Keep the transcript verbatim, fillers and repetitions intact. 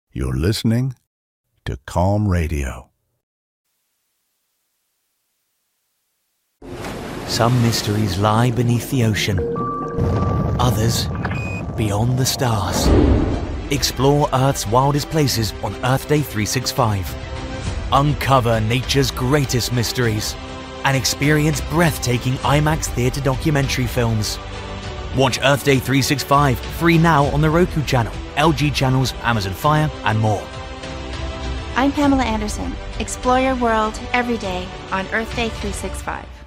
You're listening to Calm Radio. Some mysteries lie beneath the ocean. Others beyond the stars. Explore Earth's wildest places on Earth Day three sixty-five. Uncover nature's greatest mysteries and experience breathtaking IMAX theatre documentary films. Watch Earth Day three sixty-five free now on the Roku channel, L G channels, Amazon Fire, and more. I'm Pamela Anderson. Explore your world every day on Earth Day three sixty-five.